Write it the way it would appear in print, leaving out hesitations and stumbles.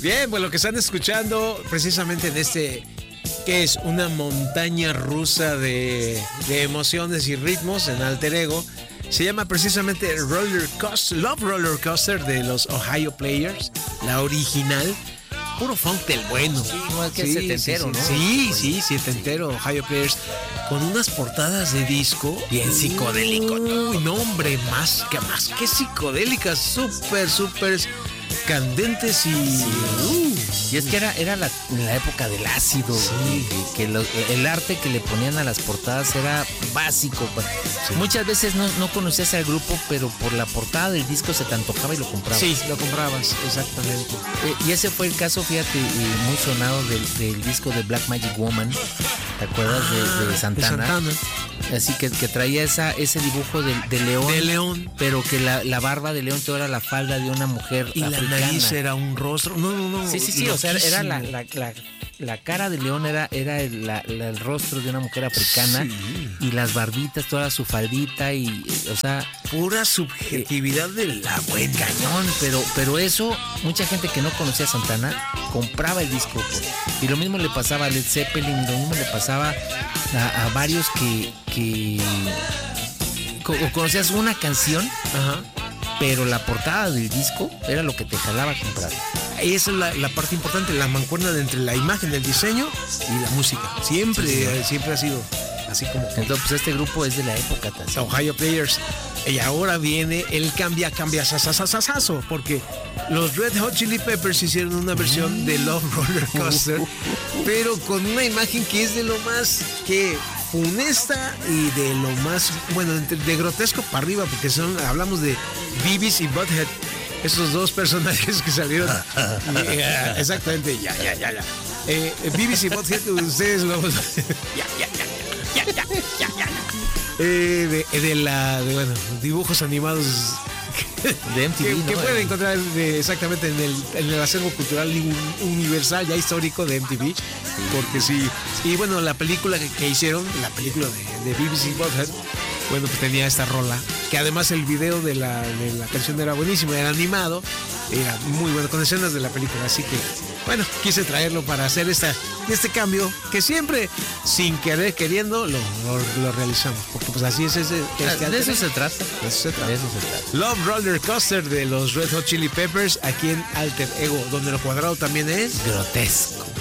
Bien, pues lo que están escuchando precisamente en este, que es una montaña rusa de emociones y ritmos en Alter Ego, se llama precisamente Love Roller Coaster de los Ohio Players, la original. Puro funk del bueno. Sí, no, es que es setentero, ¿no? Sí, setentero, Ohio Players. Con unas portadas de disco bien psicodélico. Uy, no, hombre, más que psicodélicas, súper candentes y es que era la época del ácido, sí. que el arte que le ponían a las portadas era básico. Sí. Muchas veces no conocías al grupo, pero por la portada del disco se te antojaba y lo comprabas. Sí, lo comprabas, exactamente. Y ese fue el caso, fíjate, muy sonado del disco de Black Magic Woman. ¿Te acuerdas de Santana? Así que traía ese dibujo de león. De león. Pero que la barba de león toda era la falda de una mujer y africana. La nariz era un rostro. No. Sí, o sea, era la cara de león era el rostro de una mujer africana. Sí. Y las barbitas, toda su faldita y, o sea... Pura subjetividad de la buena. Cañón, pero eso, mucha gente que no conocía a Santana compraba el disco. Y lo mismo le pasaba a Led Zeppelin, lo mismo le pasaba a varios que conocías una canción, ajá, pero la portada del disco era lo que te jalaba a comprar. Esa es la parte importante, la mancuerna entre la imagen, el diseño y la música. Siempre ha sido así como... Entonces, pues este grupo es de la época también. Ohio Players. Y ahora viene el cambia sasasasazo, porque los Red Hot Chili Peppers hicieron una versión de Love Roller Coaster, pero con una imagen que es de lo más que funesta y de lo más, bueno, de grotesco para arriba, porque hablamos de Beavis y Butthead, esos dos personajes que salieron. Exactamente, ya. Beavis y Butthead, ustedes lo... ya. Bueno, dibujos animados de MTV, que pueden encontrar exactamente en el acervo cultural universal ya histórico de MTV, porque sí. Y bueno, la película que hicieron, la película de BBC Butthead, bueno, pues tenía esta rola, que además el video de la canción era buenísimo, era animado, era muy bueno, con escenas de la película, así que bueno, quise traerlo para hacer este cambio que siempre, sin querer, queriendo, lo realizamos. Porque pues así es de eso se trata. Love Roller Coaster de los Red Hot Chili Peppers, aquí en Alter Ego, donde lo cuadrado también es grotesco.